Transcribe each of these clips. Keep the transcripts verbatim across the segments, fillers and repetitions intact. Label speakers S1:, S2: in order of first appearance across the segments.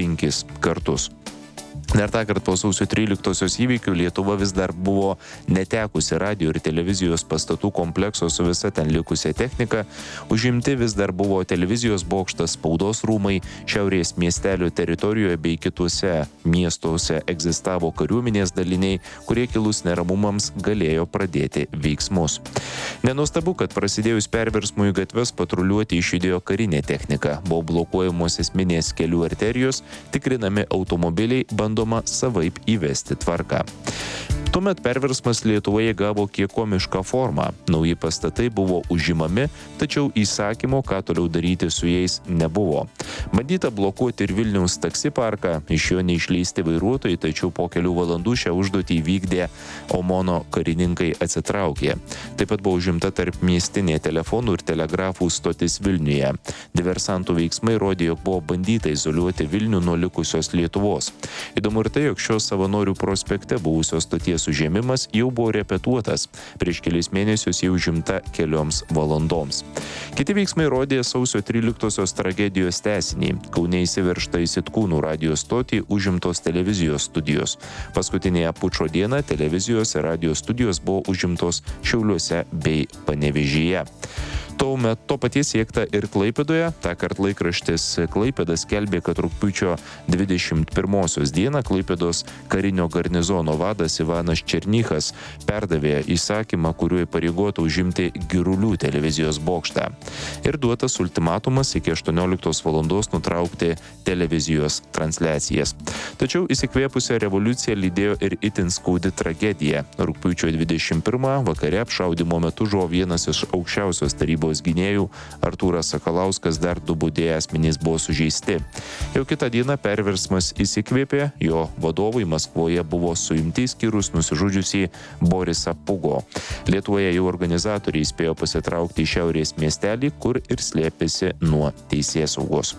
S1: penkis kartus. Dar tą kartą po sausio tryliktosios įvykių Lietuva vis dar buvo netekusi radio ir televizijos pastatų komplekso su visa ten likusia technika, užimti vis dar buvo televizijos bokštas, spaudos rūmai, šiaurės miestelio teritorijoje bei kituose miestuose egzistavo kariuomenės daliniai, kurie kilus neramumams galėjo pradėti veiksmus. Nenuostabu, kad prasidėjus perversmui į gatves patruliuoti išjudėjo karinė technika, buvo blokuojamos esminės kelių arterijos, tikrinami automobiliai, bandoma savaip įvesti tvarką. Tuomet perversmas Lietuvoje gavo kiek komišką formą. Nauji pastatai buvo užimami, tačiau įsakymo, ką toliau daryti su jais, nebuvo. Bandyta blokuoti ir Vilniaus taksi parką, iš jo neišleisti vairuotojai, tačiau po kelių valandų šią užduotį įvykdė OMONo karininkai atsitraukė. Taip pat buvo užimta tarp miestinė telefonų ir telegrafų stotis Vilniuje. Diversantų veiksmai rodė, jog buvo bandyta izoliuoti Vilnių nuo likusios Lietuvos. Įdomu ir tai, jog šios savanorių prospekte buvusios stoties užėmimas jau buvo repetuotas. Prieš kelis mėnesius jau užimta kelioms valandoms. Kiti veiksmai rodė sausio tryliktosios tragedijos tęsinį. Kaune įsiveržta į Sitkūnų radijo stotį užimtos televizijos studijos. Paskutinėje pučo dieną televizijos ir radijo studijos buvo užimtos Šiauliuose bei Panevėžyje. Tuo metu paties siekta ir Klaipėdoje. Tąkart laikraštis Klaipėda skelbė, kad rugpjūčio dvidešimt pirmosios dieną Klaipėdos karinio garnizono vadas Ivanas Černychas perdavė įsakymą, kuriuo įpareigota užimti Girulių televizijos bokštą. Ir duotas ultimatumas iki aštuonioliktos valandos nutraukti televizijos transliacijas. Tačiau įsikvėpusią revoliuciją lydėjo ir itin skaudi tragedija. Rugpjūčio dvidešimt pirmą vakare apšaudymo metu žuvo vienas iš aukščiausios tarybos gynėjų, Artūras Sakalauskas, dar du budėję asmenys buvo sužeisti. Jau kitą dieną perversmas įsikvėpė, jo vadovai Maskvoje buvo suimti skyrus nusižudžiusį Borisą Pugo. Lietuvoje jau organizatoriai spėjo pasitraukti į šiaurės miestelį, kur ir slėpėsi nuo teisėsaugos.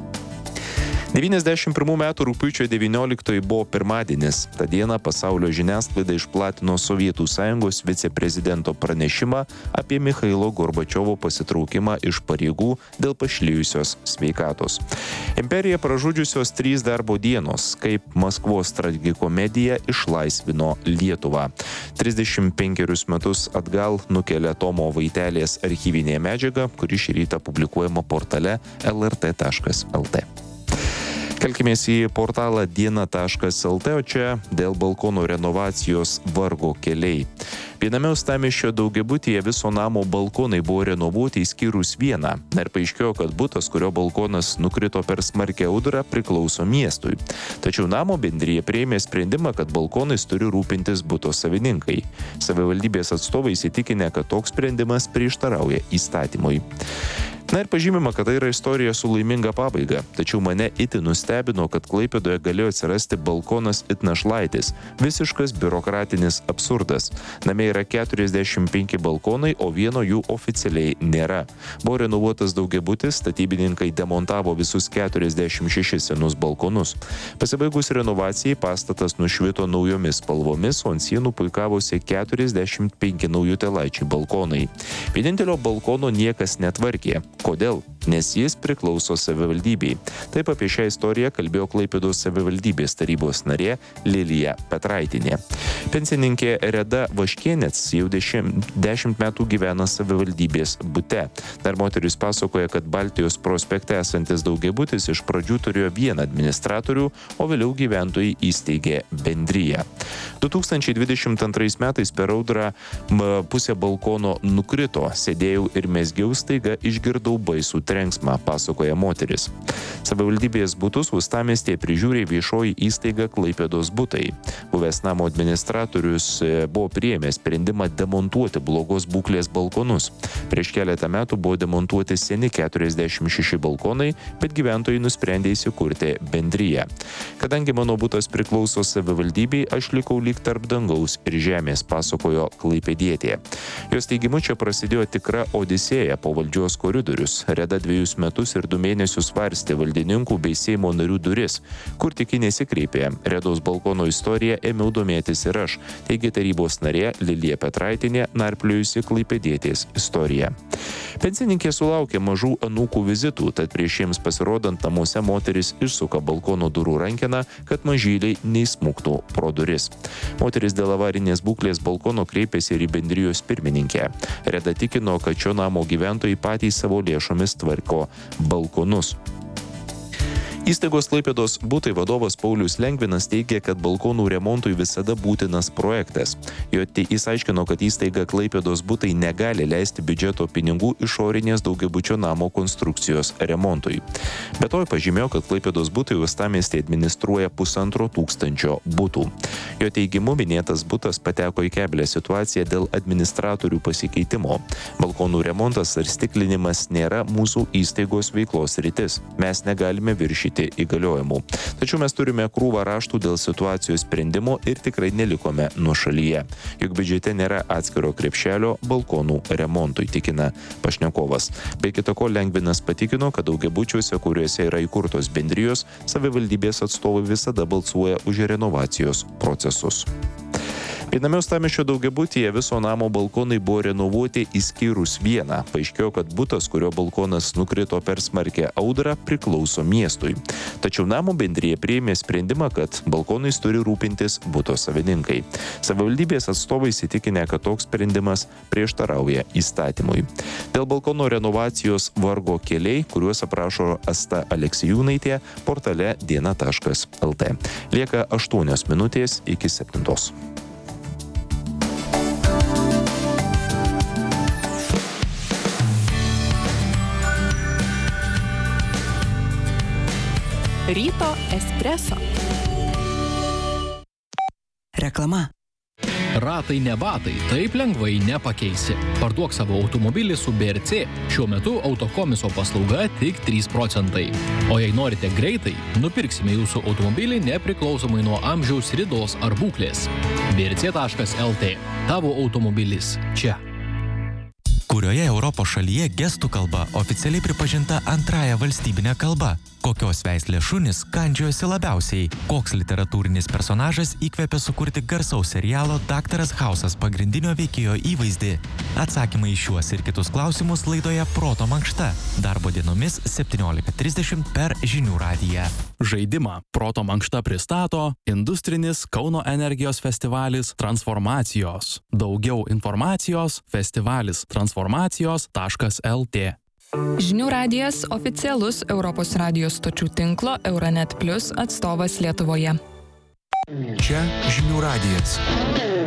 S1: devyniasdešimt pirmų metų rugpjūčio devynioliktoji buvo pirmadienis. Ta diena pasaulio žiniasklaida išplatino Sovietų Sąjungos viceprezidento pranešimą apie Michailo Gorbačiovo pasitraukimą iš pareigų dėl pašlijusios sveikatos. Imperiją pražudžiusios trys darbo dienos, kaip Maskvos tragikomedija išlaisvino Lietuvą. trisdešimt penkerius metus atgal nukelia Tomo Vaitelės archyvinė medžiaga, kuri šį rytą publikuojama portale el er tė taškas el tė. Kelkimės į portalą diena taškas el tė, o čia dėl balkono renovacijos vargo keliai. Viename uostamiesčio daugiabutyje viso namo balkonai buvo renovuoti išskyrus vieną. Ir paaiškėjo, kad butas, kurio balkonas nukrito per smarkią audrą, priklauso miestui. Tačiau namo bendrija priėmė sprendimą, kad balkonais turi rūpintis buto savininkai. Savivaldybės atstovai įsitikinę, kad toks sprendimas prieštarauja įstatymui. Na ir pažymima, kad tai yra istorija su laiminga pabaiga. Tačiau mane itin nustebino, kad Klaipėdoje galėjo atsirasti balkonas it našlaitis. Visiškas biurokratinis absurdas. Name yra keturiasdešimt penki balkonai, o vieno jų oficialiai nėra. Buvo renovuotas daugiabutis, statybininkai demontavo visus keturiasdešimt šešis senus balkonus. Pasibaigus renovacijai pastatas nušvito naujomis spalvomis, o ant sienų puikavosi keturiasdešimt penki naujutėlaičiai balkonai. Vienintelio balkono niekas netvarkė. Kodėl? Nes jis priklauso savivaldybei. Taip apie šią istoriją kalbėjo Klaipėdos savivaldybės tarybos narė Lilija Petraitinė. Pensininkė Reda Vaškienės jau dešimt, dešimt metų gyvena savivaldybės bute. Dar moteris pasakoja, kad Baltijos prospekte esantis daugiabutis iš pradžių turėjo vieną administratorių, o vėliau gyventojai įsteigė bendriją. du tūkstančiai dvidešimt antrais metais per audrą pusė balkono nukrito. Sėdėjau ir mezgiau, staiga išgirdau baisų trenksmą, pasakoja moteris. Savivaldybės butus uostamiestyje prižiūri viešoji įstaiga Klaipėdos butai. Buvęs namo administratorius buvo priėmęs sprendimą demontuoti blogos būklės balkonus. Prieš keletą metų buvo demontuoti seni keturiasdešimt šeši balkonai, bet gyventojai nusprendė įsikurti bendriją. Kadangi mano butas priklauso savivaldybei, aš likau lyg tarp dangaus ir žemės, pasakojo klaipėdietė. Jos teigimu čia prasidėjo tikra odisėja po valdžios koridorius. Reda dviejus metus ir du mėnesius varstė valdininkų bei Seimo narių duris, kur tik nesikreipė. Redos balkono istoriją ėmiau domėtis ir aš, teigė tarybos narė Lilija Petraitinė, narpliojusi klaipėdietės istoriją. Pensininkė sulaukė mažų anūkų vizitų, tad prieš jiems pasirodant namuose moteris išsuka balkono durų rankeną, kad mažyliai neįsmuktų pro duris. Moteris dėl avarinės būklės balkono kreipėsi ir į bendrijos pirmininkę. Reda tikino, kad šio namo gyventojai patys savo lėšomis tvarko balkonus. Įstaigos Klaipėdos butai vadovas Paulius Lengvinas teigia, kad balkonų remontui visada būtinas projektas. Jo jis aiškino, kad įstaiga Klaipėdos butai negali leisti biudžeto pinigų išorinės daugiabučio namo konstrukcijos remontui. Be to pažymėjo, kad Klaipėdos butai uostamiestį administruoja pusantro tūkstančio butų. Jo teigimu minėtas butas pateko į keblią situaciją dėl administratorių pasikeitimo. Balkonų remontas ar stiklinimas nėra mūsų įstaigos veiklos sritis. Mes negalime viršyti įgaliojimų. Tačiau mes turime krūvą raštų dėl situacijos sprendimo ir tikrai nelikome nuošalyje. Juk biudžete nėra atskiro krepšelio balkonų remontui, tikina pašnekovas. Be kita ko, Lengvinas patikino, kad daugiabučiuose, kuriuose yra įkurtos bendrijos, savivaldybės atstovai visada balsuoja už renovacijos procesus. Viename uostamiesčio daugiabutyje viso namo balkonai buvo renovuoti išskyrus vieną. Paaiškėjo, kad butas, kurio balkonas nukrito per smarkę audrą, priklauso miestui. Tačiau namo bendrija priėmė sprendimą, kad balkonais turi rūpintis buto savininkai. Savivaldybės atstovai įsitikinę, kad toks sprendimas prieštarauja įstatymui. Dėl balkono renovacijos vargo keliai, kuriuos aprašo Asta Aleksijūnaitė portale diena taškas lt. Lieka aštuonios minutės iki septintos.
S2: Ryto espreso.
S3: Reklama.
S4: Ratai ne batai, taip lengvai nepakeisi. Parduok savo automobilį su B R C. Šiuo metu autokomiso paslauga tik trys procentai. O jei norite greitai, nupirksime jūsų automobilį nepriklausomai nuo amžiaus, ridos ar būklės. B R C taškas lt. Tavo automobilis čia.
S3: Kurioje Europos šalyje gestų kalba oficialiai pripažinta antrąja valstybinė kalba? Kokios veislės šunys kandžiojosi labiausiai? Koks literatūrinis personažas įkvėpė sukurti garsaus serialo Daktaras Hausas pagrindinio veikėjo įvaizdį? Atsakymai į šiuos ir kitus klausimus laidoje Proto mankšta. Darbo dienomis septyniolika trisdešimt per Žinių radiją.
S5: Žaidimą Proto mankšta pristato industrinis Kauno energijos festivalis Transformacijos. Daugiau informacijos festivalis transformacijos taškas lt.
S2: Žinių radijas oficialus Europos radijos stočių tinklo Euronet Plus atstovas Lietuvoje.
S3: Čia Žinių radijas.